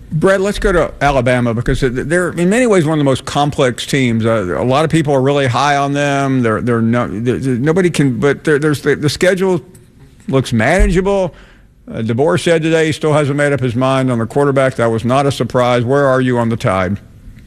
Brett, let's go to Alabama because they're in many ways one of the most complex teams. A lot of people are really high on them. Nobody can, but the schedule looks manageable. DeBoer said today he still hasn't made up his mind on the quarterback. That was not a surprise. Where are you on the Tide?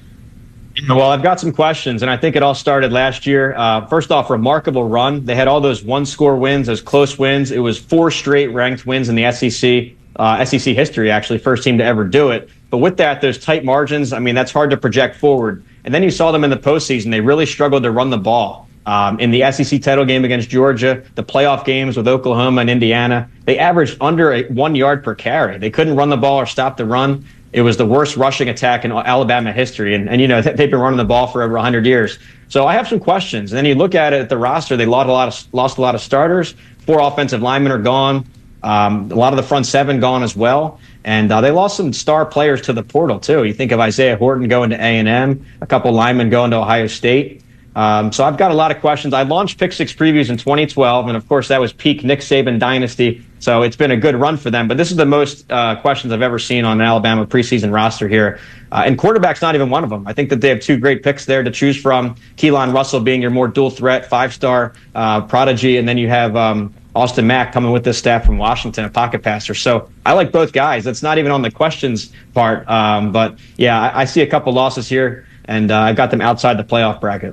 Well, I've got some questions, and I think it all started last year. First off, remarkable run. They had all those one-score wins, those close wins. It was 4 straight ranked wins in the SEC. SEC history, actually, first team to ever do it. But with that, those tight margins, I mean, that's hard to project forward. And then you saw them in the postseason. They really struggled to run the ball. In the SEC title game against Georgia, the playoff games with Oklahoma and Indiana, they averaged under 1 yard per carry. They couldn't run the ball or stop the run. It was the worst rushing attack in Alabama history. And you know, they've been running the ball for over 100 years. So I have some questions. And then you look at it at the roster, they lost a lot of starters. 4 offensive linemen are gone. A lot of the front 7 gone as well. And they lost some star players to the portal, too. You think of Isaiah Horton going to A&M, a couple linemen going to Ohio State. So I've got a lot of questions. I launched Pick Six Previews in 2012, and, of course, that was peak Nick Saban dynasty. So it's been a good run for them. But this is the most questions I've ever seen on an Alabama preseason roster here. And quarterback's not even one of them. I think that they have 2 great picks there to choose from. Keelan Russell being your more dual threat, 5-star prodigy. And then you have Austin Mack coming with this staff from Washington, a pocket passer. So I like both guys. That's not even on the questions part. But, yeah, I see a couple losses here, and I've got them outside the playoff bracket.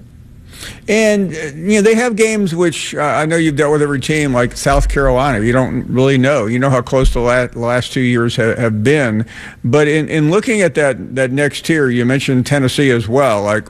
And, you know, they have games which I know you've dealt with every team, like South Carolina. You don't really know. You know how close the last 2 years have been. But in looking at that next tier, you mentioned Tennessee as well. Like,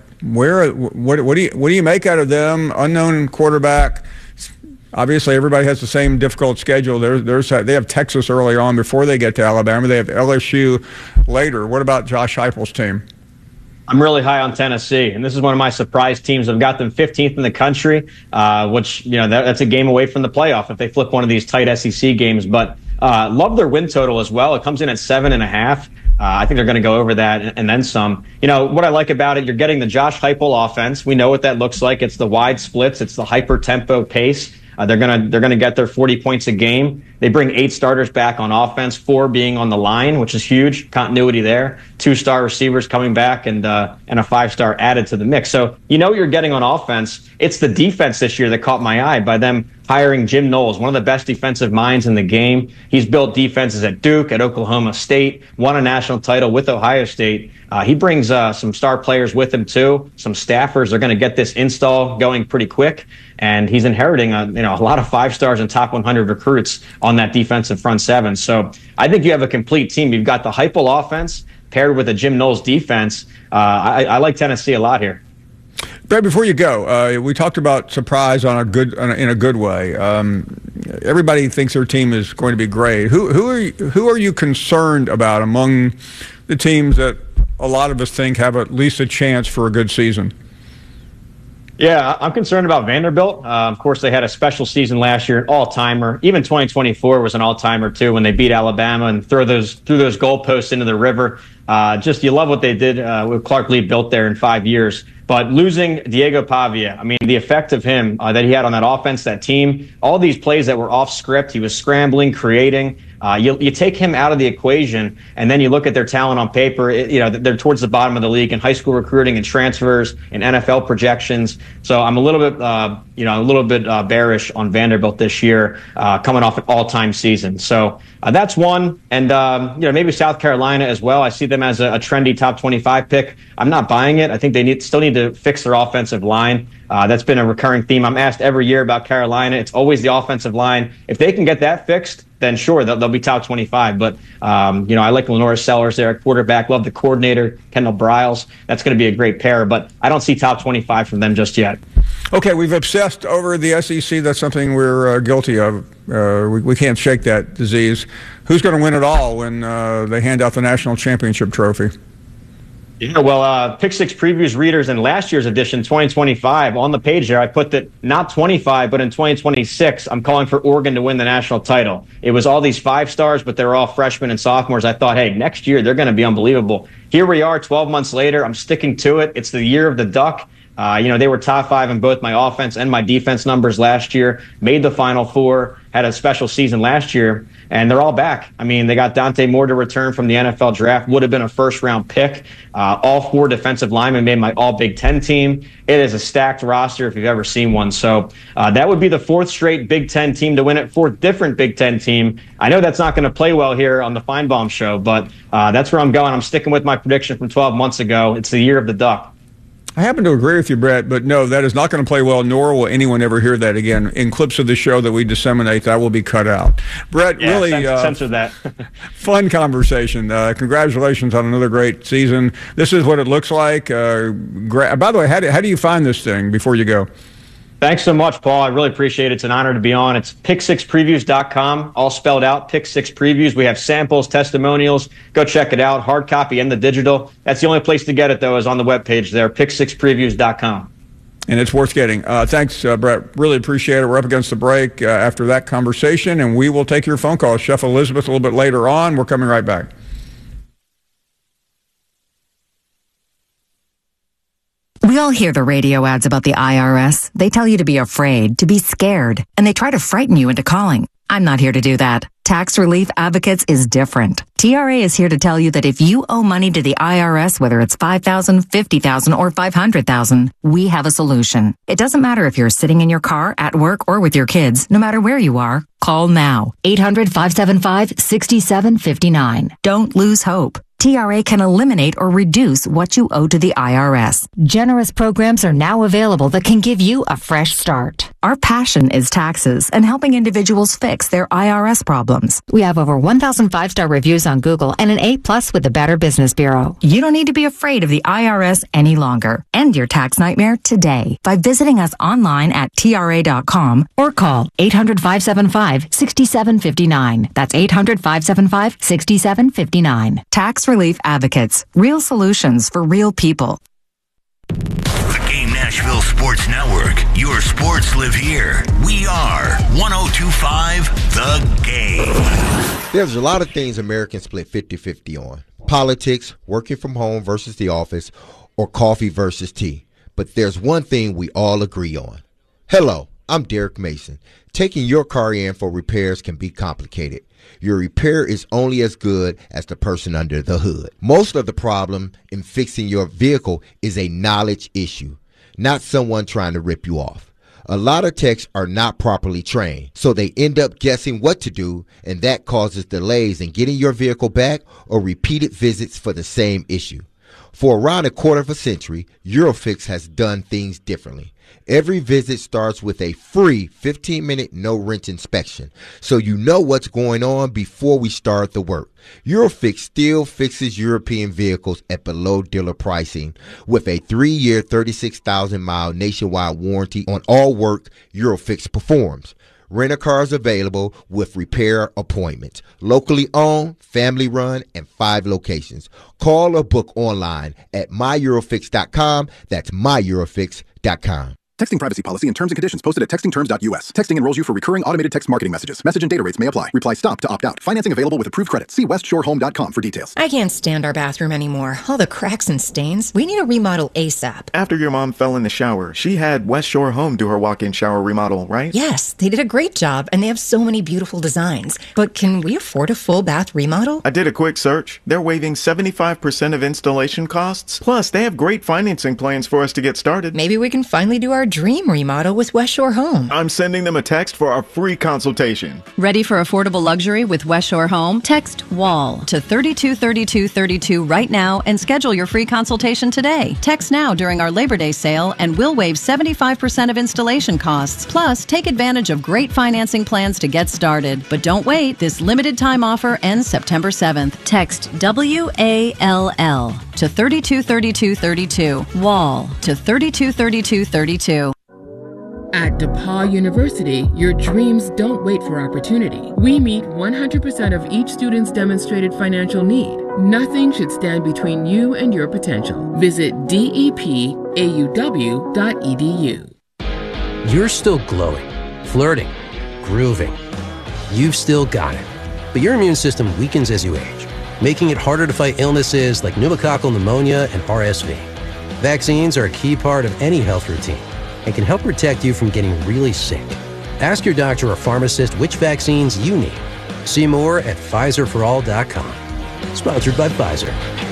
what do you make out of them? Unknown quarterback. Obviously, everybody has the same difficult schedule. They have Texas early on before they get to Alabama. They have LSU later. What about Josh Heupel's team? I'm really high on Tennessee, and this is one of my surprise teams. I've got them 15th in the country, which, you know, that's a game away from the playoff if they flip one of these tight SEC games. But love their win total as well. It comes in at 7.5. I think they're going to go over that and then some. You know, what I like about it, you're getting the Josh Heupel offense. We know what that looks like. It's the wide splits. It's the hyper-tempo pace. They're gonna get their 40 points a game. They bring 8 starters back on offense, 4 being on the line, which is huge. Continuity there. 2-star receivers coming back and a 5-star added to the mix. So you know what you're getting on offense. It's the defense this year that caught my eye by them hiring Jim Knowles, one of the best defensive minds in the game. He's built defenses at Duke, at Oklahoma State, won a national title with Ohio State. He brings some star players with him too. Some staffers are going to get this install going pretty quick, and he's inheriting a lot of 5-stars and top 100 recruits on that defensive front 7. So I think you have a complete team. You've got the Heupel offense paired with a Jim Knowles defense. I like Tennessee a lot here. Brad, before you go, we talked about surprise in a good way. Everybody thinks their team is going to be great. Who are you concerned about among the teams that a lot of us think have at least a chance for a good season? Yeah, I'm concerned about Vanderbilt. Of course, they had a special season last year, an all-timer. Even 2024 was an all-timer, too, when they beat Alabama and threw those goalposts into the river. You love what they did with Clark Lee built there in 5 years. But losing Diego Pavia, I mean, the effect of him that he had on that offense, that team, all these plays that were off script, he was scrambling, creating. You take him out of the equation, and then you look at their talent on paper. They're towards the bottom of the league in high school recruiting and transfers and NFL projections. So I'm a little bit bearish on Vanderbilt this year, coming off an all-time season. So that's one, and maybe South Carolina as well. I see them as a trendy top 25 pick. I'm not buying it. I think they still need to fix their offensive line. That's been a recurring theme. I'm asked every year about Carolina. It's always the offensive line. If they can get that fixed, then sure, they'll be top 25. But, I like Lenora Sellers there at quarterback. Love the coordinator, Kendall Briles. That's going to be a great pair. But I don't see top 25 from them just yet. Okay, we've obsessed over the SEC. That's something we're guilty of. We can't shake that disease. Who's going to win it all when they hand out the national championship trophy? Yeah, well, Pick Six Previews readers in last year's edition, 2025, on the page there, I put that not 25, but in 2026, I'm calling for Oregon to win the national title. It was all these 5-stars, but they were all freshmen and sophomores. I thought, hey, next year they're going to be unbelievable. Here we are, 12 months later. I'm sticking to it. It's the year of the Duck. They were top 5 in both my offense and my defense numbers last year, made the Final Four, had a special season last year, and they're all back. I mean, they got Dante Moore to return from the NFL draft, would have been a first-round pick. All 4 defensive linemen made my All-Big Ten team. It is a stacked roster if you've ever seen one. So that would be the 4th straight Big Ten team to win it, 4th different Big Ten team. I know that's not going to play well here on the Feinbaum Show, but that's where I'm going. I'm sticking with my prediction from 12 months ago. It's the year of the Duck. I happen to agree with you, Brett, but no, that is not going to play well, nor will anyone ever hear that again. In clips of the show that we disseminate, that will be cut out. Brett, yeah, really censor that. Fun conversation. Congratulations on another great season. This is what it looks like. By the way, how do you find this thing before you go? Thanks so much, Paul. I really appreciate it. It's an honor to be on. It's pick6previews.com, all spelled out, Pick 6 Previews. We have samples, testimonials. Go check it out, hard copy and the digital. That's the only place to get it, though, is on the webpage there, pick6previews.com. And it's worth getting. Thanks, Brett. Really appreciate it. We're up against the break after that conversation, and we will take your phone call. Chef Elizabeth a little bit later on. We're coming right back. We all hear the radio ads about the IRS. They tell you to be afraid, to be scared, and they try to frighten you into calling. I'm not here to do that. Tax Relief Advocates is different. TRA is here to tell you that if you owe money to the IRS, whether it's $5,000, $50,000, or $500,000, we have a solution. It doesn't matter if you're sitting in your car, at work, or with your kids. No matter where you are, call now. 800-575-6759. Don't lose hope. TRA can eliminate or reduce what you owe to the IRS. Generous programs are now available that can give you a fresh start. Our passion is taxes and helping individuals fix their IRS problems. We have over 1,000 5-star reviews on Google and an A+ with the Better Business Bureau. You don't need to be afraid of the IRS any longer. End your tax nightmare today by visiting us online at TRA.com or call 800-575-6759. That's 800-575-6759. Tax Relief Advocates. Real solutions for real people. The Game Nashville Sports Network. Your sports live here. We are 102.5 The Game. There's a lot of things Americans split 50-50 on. Politics, working from home versus the office, or coffee versus tea. But there's one thing we all agree on. Hello, I'm Derek Mason. Taking your car in for repairs can be complicated. Your repair is only as good as the person under the hood. Most of the problem in fixing your vehicle is a knowledge issue, not someone trying to rip you off. A lot of techs are not properly trained, so they end up guessing what to do, and that causes delays in getting your vehicle back or repeated visits for the same issue. For around a quarter of a century, Eurofix has done things differently. Every visit starts with a free 15-minute no-wrench inspection, so you know what's going on before we start the work. Eurofix still fixes European vehicles at below dealer pricing with a 3-year, 36,000-mile nationwide warranty on all work Eurofix performs. Rent-a-cars available with repair appointments. Locally owned, family run, and 5 locations. Call or book online at myEurofix.com. That's myEurofix.com. Texting privacy policy and terms and conditions posted at textingterms.us. Texting enrolls you for recurring automated text marketing messages. Message and data rates may apply. Reply STOP to opt out. Financing available with approved credit. See westshorehome.com for details. I can't stand our bathroom anymore. All the cracks and stains. We need a remodel ASAP. After your mom fell in the shower, she had West Shore Home do her walk-in shower remodel, right? Yes, they did a great job, and they have so many beautiful designs. But can we afford a full bath remodel? I did a quick search. They're waiving 75% of installation costs. Plus, they have great financing plans for us to get started. Maybe we can finally do our dream remodel with West Shore Home. I'm sending them a text for our free consultation. Ready for affordable luxury with West Shore Home? Text WALL to 323232 right now and schedule your free consultation today. Text now during our Labor Day sale and we'll waive 75% of installation costs. Plus, take advantage of great financing plans to get started. But don't wait. This limited time offer ends September 7th. Text WALL to 323232. WALL to 323232. At DePaul University, your dreams don't wait for opportunity. We meet 100% of each student's demonstrated financial need. Nothing should stand between you and your potential. Visit depauw.edu. You're still glowing, flirting, grooving. You've still got it. But your immune system weakens as you age, making it harder to fight illnesses like pneumococcal pneumonia and RSV. Vaccines are a key part of any health routine and can help protect you from getting really sick. Ask your doctor or pharmacist which vaccines you need. See more at PfizerForAll.com. Sponsored by Pfizer.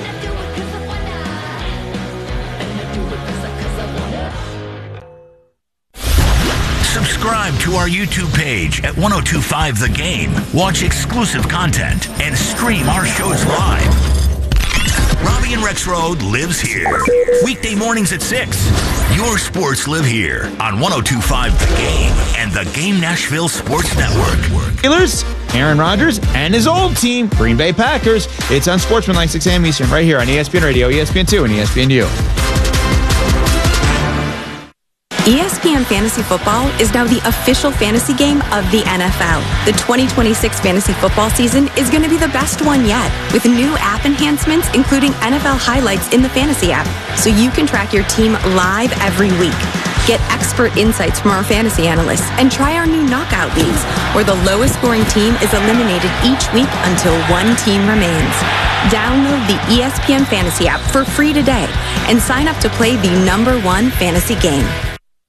Subscribe to our YouTube page at 1025 The Game. Watch exclusive content and stream our shows live. Robbie and Rexroad lives here. Weekday mornings at 6. Your sports live here on 1025 The Game and the Game Nashville Sports Network. Steelers, Aaron Rodgers, and his old team, Green Bay Packers. It's on Sportsmanlike 6 a.m. Eastern, right here on ESPN Radio, ESPN2, and ESPNU. ESPN Fantasy Football is now the official fantasy game of the NFL. The 2026 fantasy football season is going to be the best one yet, with new app enhancements, including NFL highlights in the fantasy app, so you can track your team live every week. Get expert insights from our fantasy analysts and try our new knockout leagues, where the lowest scoring team is eliminated each week until one team remains. Download the ESPN Fantasy app for free today and sign up to play the #1 fantasy game.